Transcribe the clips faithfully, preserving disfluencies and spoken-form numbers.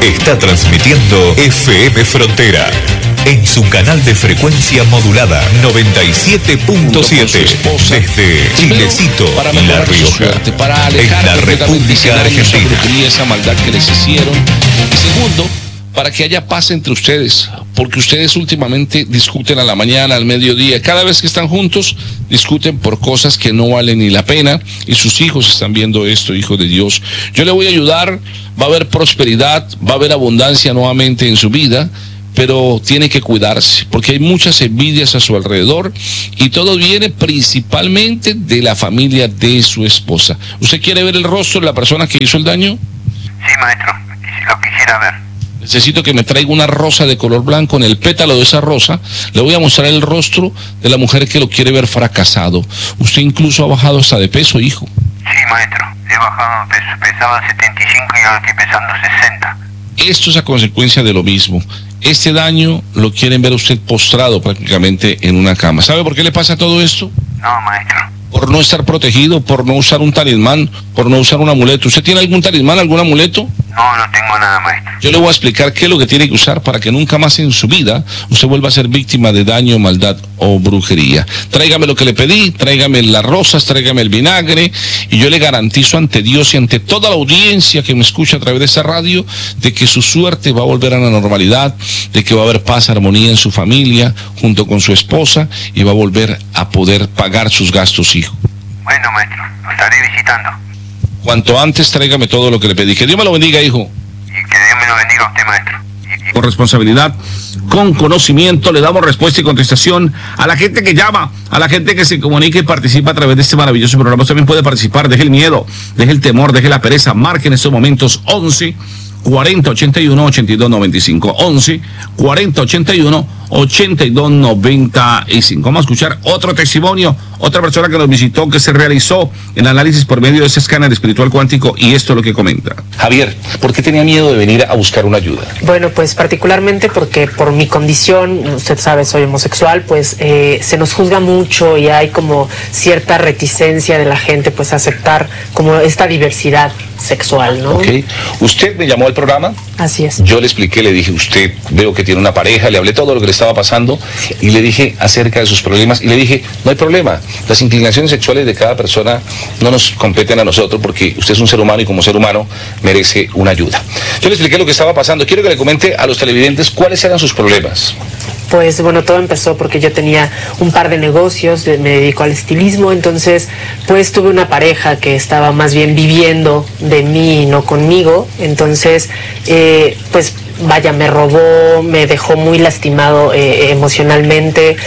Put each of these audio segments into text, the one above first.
Está transmitiendo F M Frontera en su canal de frecuencia modulada noventa y siete punto siete desde Chilecito, La Rioja, para en la República Argentina. Esa maldad que les hicieron. Y segundo, para que haya paz entre ustedes, porque ustedes últimamente discuten a la mañana, al mediodía, cada vez que están juntos, discuten por cosas que no valen ni la pena, y sus hijos están viendo esto, hijos de Dios. Yo le voy a ayudar, va a haber prosperidad, va a haber abundancia nuevamente en su vida, pero tiene que cuidarse, porque hay muchas envidias a su alrededor, y todo viene principalmente de la familia de su esposa. ¿Usted quiere ver el rostro de la persona que hizo el daño? Sí, maestro, lo quisiera ver. Necesito que me traiga una rosa de color blanco. En el pétalo de esa rosa le voy a mostrar el rostro de la mujer que lo quiere ver fracasado. Usted incluso ha bajado hasta de peso, hijo. Sí, maestro, he bajado de peso, pesaba setenta y cinco y ahora estoy pesando sesenta. Esto es a consecuencia de lo mismo. Este daño lo quieren ver usted postrado prácticamente en una cama. ¿Sabe por qué le pasa todo esto? No, maestro. Por no estar protegido, por no usar un talismán, por no usar un amuleto. ¿Usted tiene algún talismán, algún amuleto? No, no tengo nada, maestro. Yo le voy a explicar qué es lo que tiene que usar para que nunca más en su vida usted vuelva a ser víctima de daño, maldad o brujería. Tráigame lo que le pedí, tráigame las rosas, tráigame el vinagre, y yo le garantizo ante Dios y ante toda la audiencia que me escucha a través de esa radio, de que su suerte va a volver a la normalidad, de que va a haber paz, armonía en su familia, junto con su esposa, y va a volver a poder pagar sus gastos, hijo. Bueno, maestro, lo estaré visitando. Cuanto antes tráigame todo lo que le pedí. Que Dios me lo bendiga, hijo. Y que Dios me lo bendiga a usted, maestro. Y, y... Con responsabilidad, con conocimiento, le damos respuesta y contestación a la gente que llama, a la gente que se comunica y participa a través de este maravilloso programa. Usted también puede participar. Deje el miedo, deje el temor, deje la pereza. Marque en estos momentos once cuarenta ochenta y uno ochenta y dos noventa y cinco. once cuarenta ochenta y uno ochenta y dos noventa y cinco. Vamos a escuchar otro testimonio, otra persona que nos visitó, que se realizó el análisis por medio de ese escáner espiritual cuántico, y esto es lo que comenta. Javier, ¿por qué tenía miedo de venir a buscar una ayuda? Bueno, pues particularmente porque por mi condición, usted sabe, soy homosexual, pues eh, se nos juzga mucho y hay como cierta reticencia de la gente pues a aceptar como esta diversidad sexual, ¿no? Ok. Usted me llamó al programa. Así es. Yo le expliqué, le dije, usted veo que tiene una pareja, le hablé todo lo que le estaba pasando, y le dije acerca de sus problemas, y le dije, no hay problema, las inclinaciones sexuales de cada persona no nos competen a nosotros, porque usted es un ser humano y como ser humano merece una ayuda. Yo le expliqué lo que estaba pasando. Quiero que le comente a los televidentes cuáles eran sus problemas. Pues bueno, todo empezó porque yo tenía un par de negocios, me dedico al estilismo, entonces pues tuve una pareja que estaba más bien viviendo de mí y no conmigo, entonces eh, pues vaya, me robó, me dejó muy lastimado eh, emocionalmente,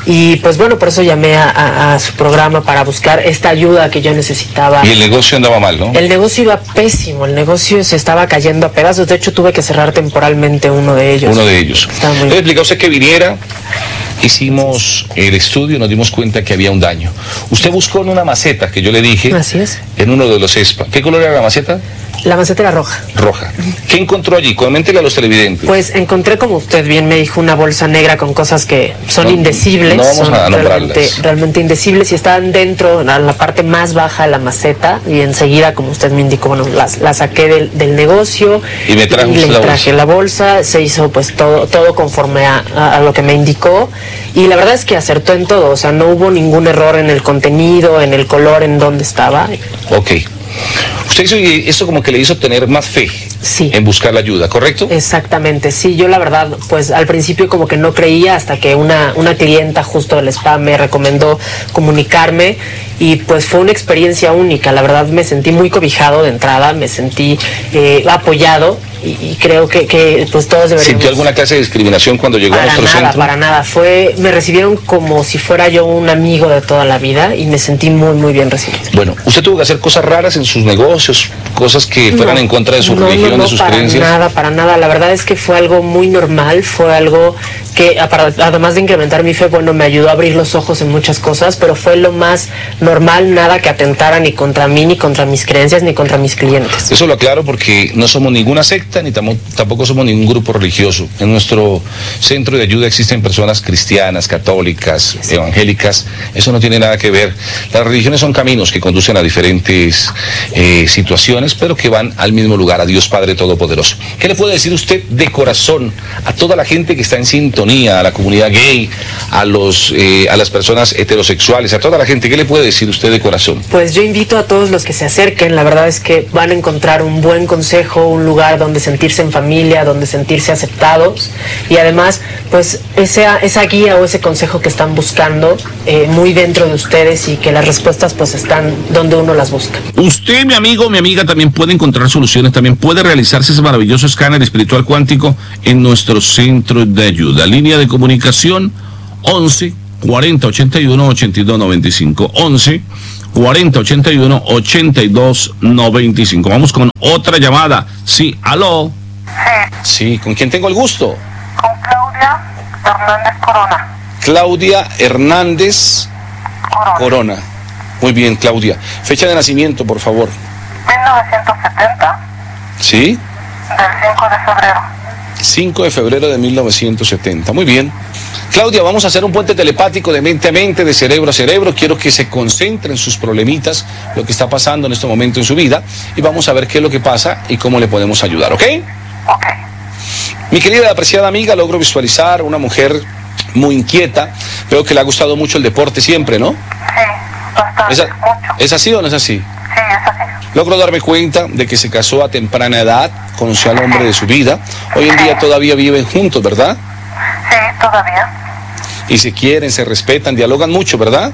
y pues bueno, por eso llamé a, a, a su programa para buscar esta ayuda que yo necesitaba. Y el negocio andaba mal, ¿no? El negocio iba pésimo, el negocio se estaba cayendo a pedazos, de hecho tuve que cerrar temporalmente uno de ellos. Uno de ellos. Muy... Le explicó usted que viniera, hicimos el estudio y nos dimos cuenta que había un daño. Usted buscó en una maceta que yo le dije. Así es. En uno de los ESPA. ¿Qué color era la maceta? La maceta era roja. Roja. ¿Qué encontró allí? Coméntele a los televidentes. Pues encontré, como usted bien me dijo, una bolsa negra con cosas que son no, indecibles. No vamos son a nombrarlas. Realmente, realmente indecibles, y estaban dentro, en la parte más baja de la maceta, y enseguida, como usted me indicó, bueno, las, la saqué del, del negocio. Y me trajo y le la traje bolsa. la bolsa, se hizo pues todo, todo conforme a, a, a lo que me indicó, y la verdad es que acertó en todo, o sea, no hubo ningún error en el contenido, en el color, en dónde estaba. Ok. Usted hizo esto como que le hizo tener más fe, sí, en buscar la ayuda, ¿correcto? Exactamente, sí, yo la verdad, pues al principio como que no creía, hasta que una, una clienta justo del spa me recomendó comunicarme, y pues fue una experiencia única. La verdad me sentí muy cobijado de entrada, me sentí eh, apoyado, y, y creo que, que pues todos deberíamos... ¿Sintió alguna clase de discriminación cuando llegó para a nuestro nada, centro? Para nada, fue, me recibieron como si fuera yo un amigo de toda la vida, y me sentí muy muy bien recibido. Bueno, ¿usted tuvo que hacer cosas raras en sus negocios, cosas que fueran no, en contra de su no, religión, no, no, de sus para creencias? Nada, para nada, la verdad es que fue algo muy normal, fue algo que además de incrementar mi fe, bueno, me ayudó a abrir los ojos en muchas cosas, pero fue lo más normal, nada que atentara ni contra mí, ni contra mis creencias, ni contra mis clientes. Eso lo aclaro porque no somos ninguna secta, ni tamo, tampoco somos ningún grupo religioso. En nuestro centro de ayuda existen personas cristianas, católicas, sí, evangélicas. Eso no tiene nada que ver. Las religiones son caminos que conducen a diferentes eh, situaciones, pero que van al mismo lugar, a Dios Padre Todopoderoso. ¿Qué le puede decir usted de corazón a toda la gente que está en sintonía, a la comunidad gay, a los eh, a las personas heterosexuales, a toda la gente? ¿Qué le puede decir usted de corazón? Pues yo invito a todos los que se acerquen. La verdad es que van a encontrar un buen consejo, un lugar donde sentirse en familia, donde sentirse aceptados, y además pues esa, esa guía o ese consejo que están buscando eh, muy dentro de ustedes, y que las respuestas pues están donde uno las busca. Usted, mi amigo, mi amiga, también puede encontrar soluciones, también puede realizarse ese maravilloso escáner espiritual cuántico en nuestro centro de ayuda. Línea de comunicación once cuarenta ochenta y uno ochenta y dos noventa y cinco, once cuarenta ochenta y uno ochenta y dos noventa y cinco. Vamos con otra llamada. Sí, aló. Sí. Sí, ¿con quién tengo el gusto? Con Claudia Hernández Corona. Claudia Hernández Corona. Corona. Muy bien, Claudia. Fecha de nacimiento, por favor. mil novecientos setenta. ¿Sí? Del cinco de febrero. cinco de febrero de mil novecientos setenta. Muy bien. Claudia, vamos a hacer un puente telepático de mente a mente, de cerebro a cerebro. Quiero que se concentre en sus problemitas, lo que está pasando en este momento en su vida, y vamos a ver qué es lo que pasa y cómo le podemos ayudar, ¿ok? Ok. Mi querida y apreciada amiga, logro visualizar una mujer muy inquieta. Veo que le ha gustado mucho el deporte siempre, ¿no? Sí, bastante, ¿Es, a- mucho. ¿Es así o no es así? Sí, es así. Logro darme cuenta de que se casó a temprana edad, conoció al hombre de su vida. Hoy en día todavía viven juntos, ¿verdad? Sí, todavía. Y se quieren, se respetan, dialogan mucho, ¿verdad?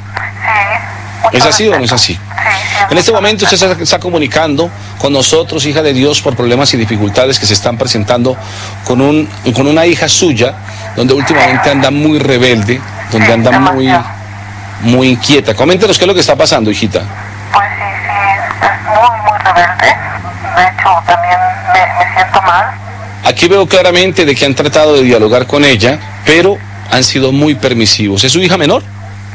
Sí. mucho ¿Es así o no es respeto. así? Sí, sí. En este momento usted se está comunicando con nosotros, hija de Dios, por problemas y dificultades que se están presentando con, un, con una hija suya, donde últimamente anda muy rebelde, donde Sí, anda muy, demasiado. muy inquieta. Coméntenos qué es lo que está pasando, hijita. Pues sí, sí, es muy, muy rebelde. De hecho, también me, me siento mal. Aquí veo claramente de que han tratado de dialogar con ella, pero han sido muy permisivos. ¿Es su hija menor?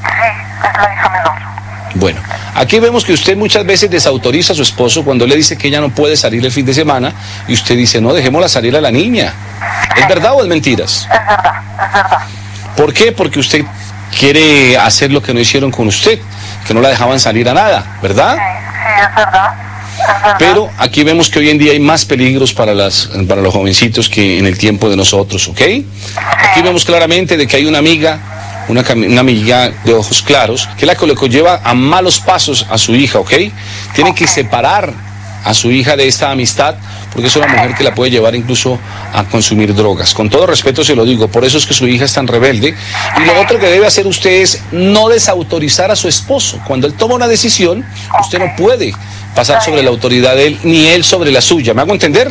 Sí, es la hija menor. Bueno, aquí vemos que usted muchas veces desautoriza a su esposo cuando le dice que ella no puede salir el fin de semana, y usted dice, no, dejémosla salir a la niña. ¿Es verdad o es mentiras? Es verdad, es verdad. ¿Por qué? Porque usted quiere hacer lo que no hicieron con usted, que no la dejaban salir a nada, ¿verdad? Sí, sí, es verdad. Es verdad. Pero aquí vemos que hoy en día hay más peligros para, las, para los jovencitos que en el tiempo de nosotros, ¿ok? Aquí vemos claramente de que hay una amiga, una, cami- una amiga de ojos claros, que es la que le lleva a malos pasos a su hija, ¿ok? Tienen que separar a su hija de esta amistad, porque es una mujer que la puede llevar incluso a consumir drogas. Con todo respeto se lo digo, por eso es que su hija es tan rebelde. Y lo otro que debe hacer usted es no desautorizar a su esposo. Cuando él toma una decisión, usted no puede pasar sobre la autoridad de él, ni él sobre la suya. ¿Me hago entender? Sí,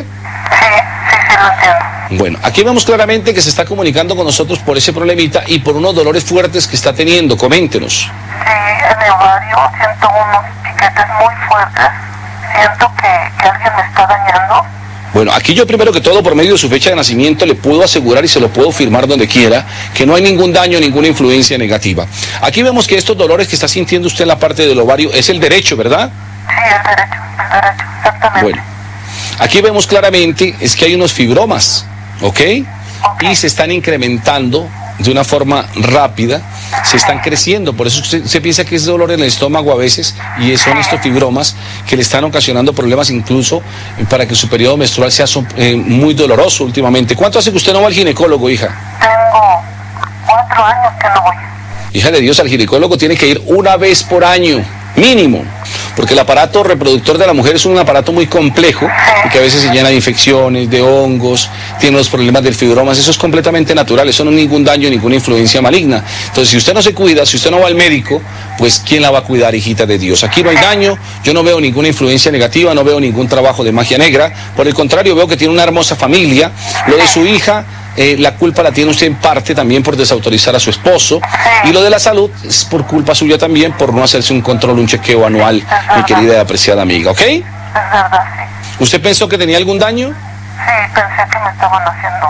sí, sí, lo entiendo. Bueno, aquí vemos claramente que se está comunicando con nosotros por ese problemita y por unos dolores fuertes que está teniendo. Coméntenos. Sí, en mi ovario siento unos piquetes muy fuertes. Siento que, que alguien me está dañando. Bueno, aquí yo primero que todo, por medio de su fecha de nacimiento, le puedo asegurar y se lo puedo firmar donde quiera, que no hay ningún daño, ninguna influencia negativa. Aquí vemos que estos dolores que está sintiendo usted en la parte del ovario es el derecho, ¿verdad? Sí, el derecho, el derecho, exactamente. Bueno, aquí vemos claramente es que hay unos fibromas, ¿ok? Ok. Y se están incrementando de una forma rápida, se están creciendo, por eso se, se piensa que es dolor en el estómago a veces, y son estos fibromas que le están ocasionando problemas incluso para que su periodo menstrual sea so- eh, muy doloroso últimamente. ¿Cuánto hace que usted no va al ginecólogo, hija? Tengo cuatro años que no voy. Hija de Dios, al ginecólogo tiene que ir una vez por año, mínimo, porque el aparato reproductor de la mujer es un aparato muy complejo y que a veces se llena de infecciones, de hongos, tiene los problemas del fibromas. Eso es completamente natural, eso no es ningún daño, ninguna influencia maligna. Entonces, si usted no se cuida, si usted no va al médico, pues ¿quién la va a cuidar, hijita de Dios? Aquí no hay daño, yo no veo ninguna influencia negativa, no veo ningún trabajo de magia negra. Por el contrario, veo que tiene una hermosa familia. Lo de su hija, Eh, la culpa la tiene usted en parte también por desautorizar a su esposo, y lo de la salud es por culpa suya también por no hacerse un control, un chequeo anual, mi querida y apreciada amiga, ¿ok? Es verdad, sí. ¿Usted pensó que tenía algún daño? Sí, pensé que me estaban haciendo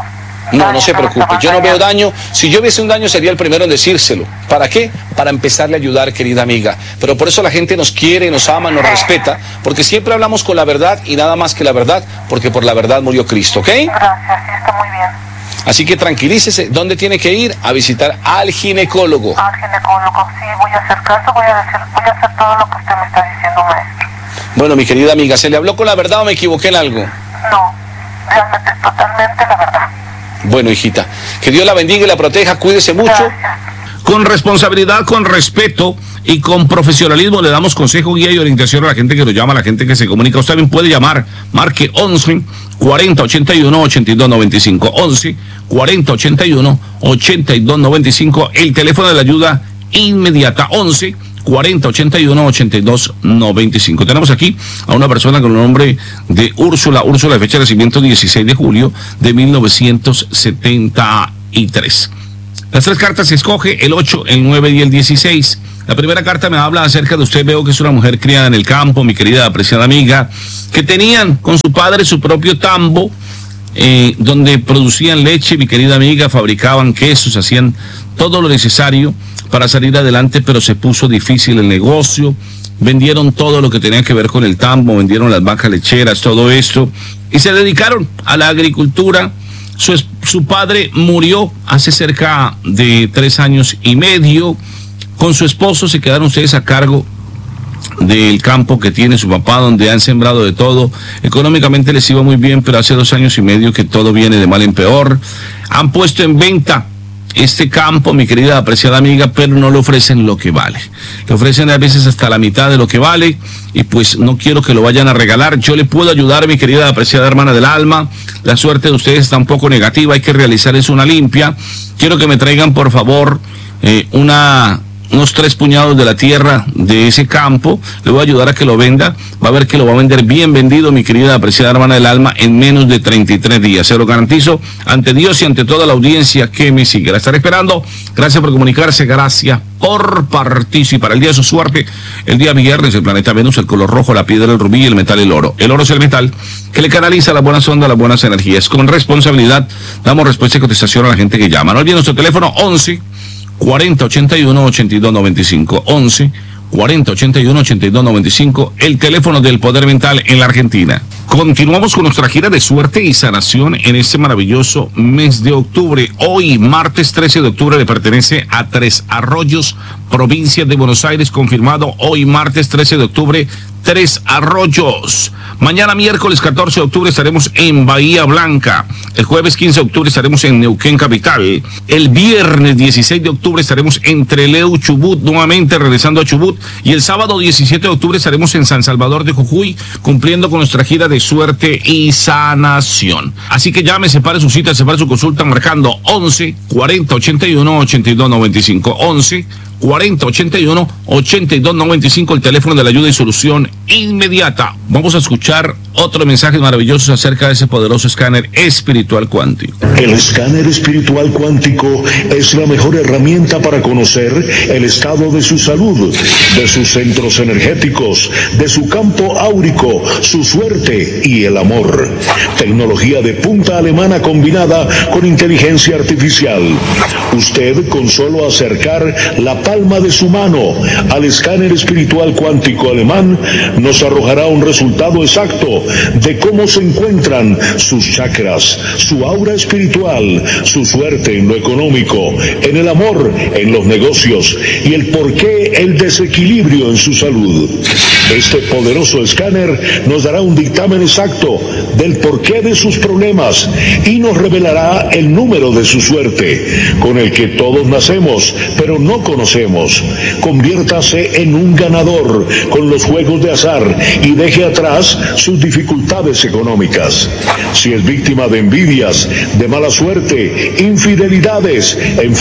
No, no se preocupe, yo no veo daño. Si yo viese un daño sería el primero en decírselo. ¿Para qué? Para empezarle a ayudar, querida amiga. Pero por eso la gente nos quiere, nos ama, nos respeta, porque siempre hablamos con la verdad y nada más que la verdad, porque por la verdad murió Cristo, ¿ok? Gracias, sí, está muy bien. Así que tranquilícese. ¿Dónde tiene que ir? A visitar al ginecólogo. Al ginecólogo, sí, voy a hacer caso, voy a, decir, voy a hacer todo lo que usted me está diciendo, maestro. Bueno, mi querida amiga, ¿se le habló con la verdad o me equivoqué en algo? No, realmente es totalmente la verdad. Bueno, hijita, que Dios la bendiga y la proteja, cuídese mucho. Gracias. Con responsabilidad, con respeto y con profesionalismo le damos consejo, guía y orientación a la gente que nos llama, a la gente que se comunica. Usted también puede llamar, marque once, cuarenta, ochenta y uno, ochenta y dos noventa y cinco, once, cuarenta, ochenta y uno, ochenta y dos noventa y cinco, el teléfono de la ayuda inmediata, once, cuarenta, ochenta y uno, ochenta y dos noventa y cinco. Tenemos aquí a una persona con el nombre de Úrsula, Úrsula de fecha de nacimiento dieciséis de julio de mil novecientos setenta y tres. Las tres cartas se escoge, el ocho, el nueve y el dieciséis. La primera carta me habla acerca de usted. Veo que es una mujer criada en el campo, mi querida apreciada amiga, que tenían con su padre su propio tambo, eh, donde producían leche, mi querida amiga, fabricaban quesos, hacían todo lo necesario para salir adelante, pero se puso difícil el negocio. Vendieron todo lo que tenía que ver con el tambo, vendieron las vacas lecheras, todo esto, y se dedicaron a la agricultura. Su, su padre murió hace cerca de tres años y medio. Con su esposo se quedaron ustedes a cargo del campo que tiene su papá, donde han sembrado de todo. Económicamente les iba muy bien, pero hace dos años y medio que todo viene de mal en peor. Han puesto en venta este campo, mi querida apreciada amiga, pero no le ofrecen lo que vale. Le ofrecen a veces hasta la mitad de lo que vale, y pues no quiero que lo vayan a regalar. Yo le puedo ayudar, mi querida apreciada hermana del alma. La suerte de ustedes está un poco negativa, hay que realizar eso, una limpia. Quiero que me traigan, por favor, eh, una... unos tres puñados de la tierra de ese campo. Le voy a ayudar a que lo venda. Va a ver que lo va a vender bien vendido, mi querida apreciada hermana del alma, en menos de treinta y tres días. Se lo garantizo ante Dios y ante toda la audiencia que me sigue. La estaré esperando. Gracias por comunicarse, gracias por participar. El día de su suerte, el día viernes, el planeta Venus, el color rojo, la piedra, el rubí, el metal, el oro. El oro es el metal que le canaliza las buenas ondas, las buenas energías. Con responsabilidad damos respuesta y contestación a la gente que llama. No olviden nuestro teléfono once, cuarenta, ochenta y uno, ochenta y dos noventa y cinco, once, cuarenta, ochenta y uno, ochenta y dos noventa y cinco, el teléfono del poder mental en la Argentina. Continuamos con nuestra gira de suerte y sanación en este maravilloso mes de octubre. Hoy, martes trece de octubre, le pertenece a Tres Arroyos, provincia de Buenos Aires, confirmado hoy, martes trece de octubre, Tres Arroyos. Mañana miércoles catorce de octubre estaremos en Bahía Blanca. El jueves quince de octubre estaremos en Neuquén capital. El viernes dieciséis de octubre estaremos en Trelew, Chubut, nuevamente regresando a Chubut. Y el sábado diecisiete de octubre estaremos en San Salvador de Jujuy, cumpliendo con nuestra gira de suerte y sanación. Así que llame, separe su cita, separe su consulta marcando once, cuarenta, ochenta y uno, ochenta y dos noventa y cinco, once, cuarenta, ochenta y uno, ochenta y dos noventa y cinco, el teléfono de la ayuda y solución inmediata. Vamos a escuchar otros mensajes maravillosos acerca de ese poderoso escáner espiritual cuántico. El escáner espiritual cuántico es la mejor herramienta para conocer el estado de su salud, de sus centros energéticos, de su campo áurico, su suerte y el amor. Tecnología de punta alemana combinada con inteligencia artificial. Usted, con solo acercar la palma de su mano al escáner espiritual cuántico alemán, nos arrojará un resultado exacto de cómo se encuentran sus chakras, su aura espiritual, su suerte en lo económico, en el amor, en los negocios y el porqué el desequilibrio en su salud. Este poderoso escáner nos dará un dictamen exacto del porqué de sus problemas y nos revelará el número de su suerte, con el que todos nacemos, pero no conocemos. Conviértase en un ganador con los juegos de azar y deje atrás sus dificultades económicas. Si es víctima de envidias, de mala suerte, infidelidades,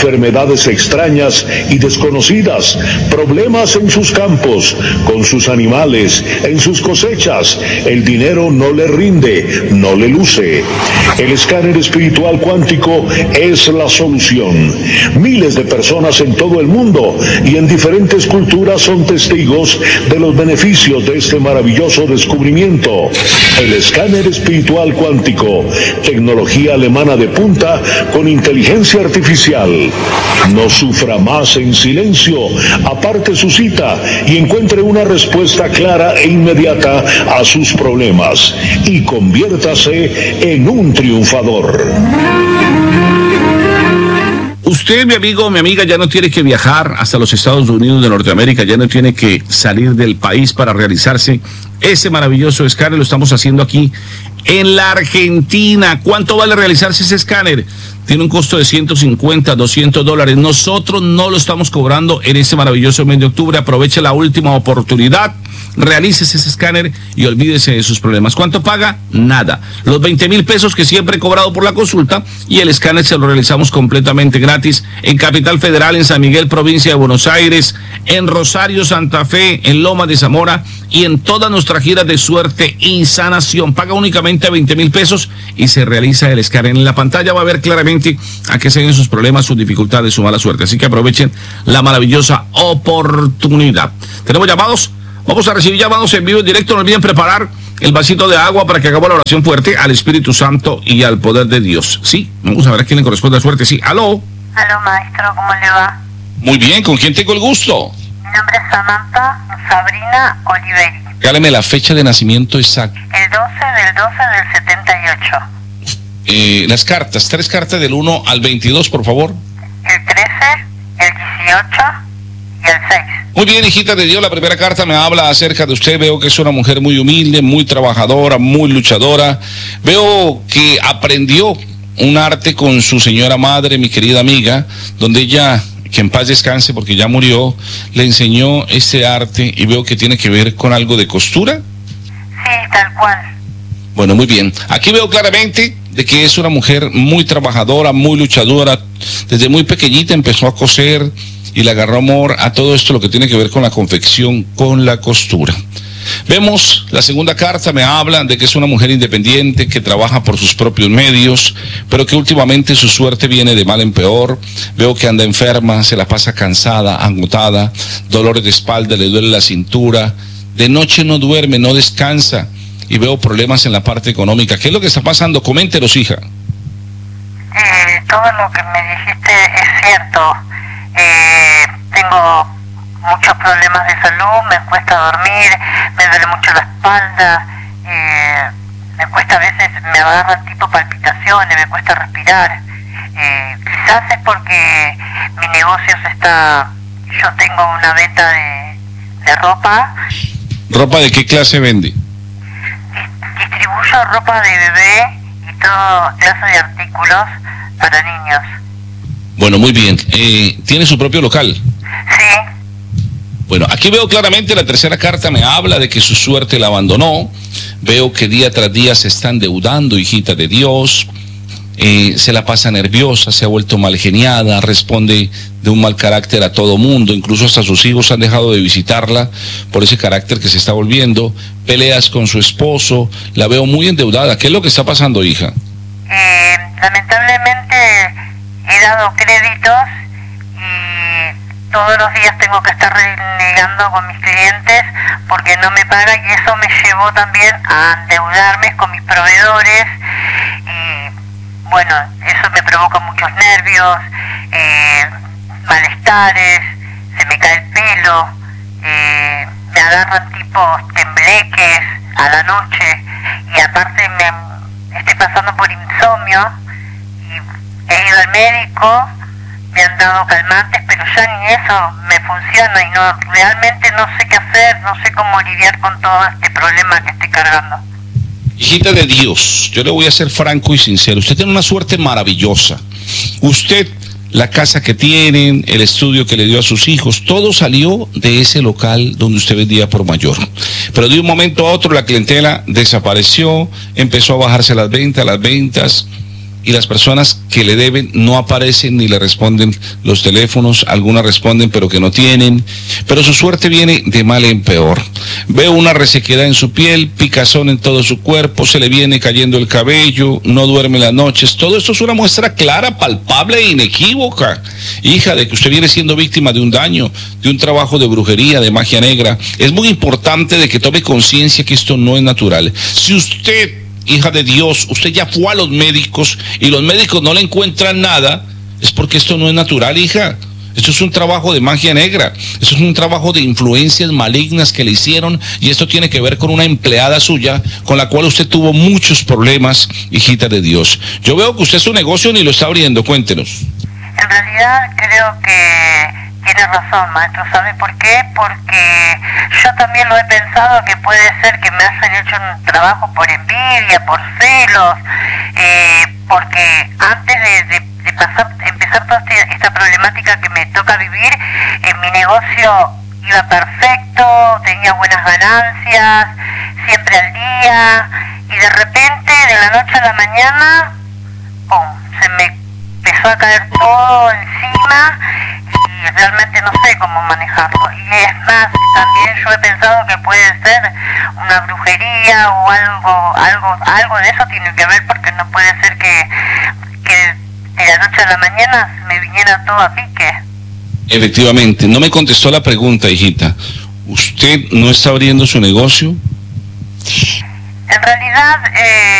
enfermedades extrañas y desconocidas, problemas en sus campos, con sus animales emocionales, en sus cosechas. El dinero no le rinde, no le luce. El escáner espiritual cuántico es la solución. Miles de personas en todo el mundo y en diferentes culturas son testigos de los beneficios de este maravilloso descubrimiento. El escáner espiritual cuántico, tecnología alemana de punta con inteligencia artificial. No sufra más en silencio, aparte su cita y encuentre una respuesta clara e inmediata a sus problemas y conviértase en un triunfador. Usted, mi amigo, mi amiga, ya no tiene que viajar hasta los Estados Unidos de Norteamérica, ya no tiene que salir del país para realizarse ese maravilloso escáner. Lo estamos haciendo aquí en la Argentina. ¿Cuánto vale realizarse ese escáner? Tiene un costo de ciento cincuenta, doscientos dólares. Nosotros no lo estamos cobrando en este maravilloso mes de octubre. Aproveche la última oportunidad. Realícese ese escáner y olvídese de sus problemas. ¿Cuánto paga? Nada. Los veinte mil pesos que siempre he cobrado por la consulta, y el escáner se lo realizamos completamente gratis en Capital Federal, en San Miguel, provincia de Buenos Aires, en Rosario, Santa Fe, en Lomas de Zamora y en toda nuestra gira de suerte y sanación. Paga únicamente veinte mil pesos y se realiza el escáner. En la pantalla va a ver claramente a qué se ven sus problemas, sus dificultades, su mala suerte. Así que aprovechen la maravillosa oportunidad. ¿Tenemos llamados? Vamos a recibir llamados en vivo, en directo. No olviden preparar el vasito de agua para que hagamos la oración fuerte al Espíritu Santo y al poder de Dios. Sí, vamos a ver a quién le corresponde la suerte. Sí, aló. Aló, maestro, ¿cómo le va? Muy bien, ¿con quién tengo el gusto? Mi nombre es Samantha Sabrina Oliveri. Regáleme la fecha de nacimiento exacta. El doce del doce del setenta y ocho. Eh, las cartas, tres cartas del uno al veintidós, por favor. El trece, el dieciocho y el seis. Muy bien, hijita de Dios, la primera carta me habla acerca de usted. Veo que es una mujer muy humilde, muy trabajadora, muy luchadora. Veo que aprendió un arte con su señora madre, mi querida amiga, donde ella, que en paz descanse porque ya murió, le enseñó este arte, y veo que tiene que ver con algo de costura. Sí, tal cual. Bueno, muy bien. Aquí veo claramente de que es una mujer muy trabajadora, muy luchadora. Desde muy pequeñita empezó a coser y le agarró amor a todo esto, lo que tiene que ver con la confección, con la costura. Vemos la segunda carta, me habla de que es una mujer independiente, que trabaja por sus propios medios, pero que últimamente su suerte viene de mal en peor. Veo que anda enferma, se la pasa cansada, agotada, dolores de espalda, le duele la cintura, de noche no duerme, no descansa, y veo problemas en la parte económica. ¿Qué es lo que está pasando? Coméntenos, hija. Eh, todo lo que me dijiste es cierto. Eh, tengo muchos problemas de salud, me cuesta dormir, me duele mucho la espalda, eh, me cuesta a veces, me agarran tipo palpitaciones, me cuesta respirar. Eh, quizás es porque mi negocio se está, yo tengo una venta de, de ropa. ¿Ropa de qué clase vende? Distribuyo ropa de bebé y todo clase de artículos para niños. Bueno, muy bien. Eh, ¿Tiene su propio local? Sí. Bueno, aquí veo claramente, la tercera carta me habla de que su suerte la abandonó. Veo que día tras día se está endeudando, hijita de Dios. Eh, se la pasa nerviosa, se ha vuelto malgeniada, responde de un mal carácter a todo mundo, incluso hasta sus hijos han dejado de visitarla por ese carácter que se está volviendo. Peleas con su esposo, la veo muy endeudada. ¿Qué es lo que está pasando, hija? Eh, lamentablemente he dado créditos y todos los días tengo que estar renegando con mis clientes porque no me pagan, y eso me llevó también a endeudarme con mis proveedores. Y bueno, eso me provoca muchos nervios, eh, malestares, se me cae el pelo, eh, me agarran tipos tembleques a la noche, y aparte me estoy pasando por insomnio y he ido al médico, me han dado calmantes, pero ya ni eso me funciona y no, realmente no sé qué hacer, no sé cómo lidiar con todo este problema que estoy cargando. Hijita de Dios, yo le voy a ser franco y sincero. Usted tiene una suerte maravillosa. Usted, la casa que tienen, el estudio que le dio a sus hijos, todo salió de ese local donde usted vendía por mayor. Pero de un momento a otro la clientela desapareció, empezó a bajarse las ventas, las ventas, y las personas que le deben no aparecen ni le responden los teléfonos, algunas responden pero que no tienen, pero su suerte viene de mal en peor. Veo una resequedad en su piel, picazón en todo su cuerpo, se le viene cayendo el cabello, no duerme las noches. Todo esto es una muestra clara, palpable e inequívoca, hija, de que usted viene siendo víctima de un daño, de un trabajo de brujería, de magia negra. Es muy importante de que tome conciencia que esto no es natural. Si usted, hija de Dios, usted ya fue a los médicos y los médicos no le encuentran nada, es porque esto no es natural, hija. Esto es un trabajo de magia negra, esto es un trabajo de influencias malignas que le hicieron, y esto tiene que ver con una empleada suya con la cual usted tuvo muchos problemas, hijita de Dios. Yo veo que usted su negocio ni lo está abriendo, cuéntenos. En realidad creo que tiene razón, maestro. ¿Sabe por qué? Porque yo también lo he pensado, que puede ser que me hayan hecho un trabajo por envidia, por celos, eh, porque antes de, de, de pasar, empezar toda este, esta problemática que me toca vivir, en mi negocio iba perfecto, tenía buenas ganancias, siempre al día, y de repente, de la noche a la mañana, ¡pum!, se me empezó a caer todo encima, y realmente no sé cómo manejarlo. Y es más, también yo he pensado que puede ser una brujería o algo, algo, algo de eso tiene que ver, porque no puede ser que, que de la noche a la mañana me viniera todo a pique. Efectivamente, no me contestó la pregunta, hijita. ¿Usted no está abriendo su negocio? En realidad, eh,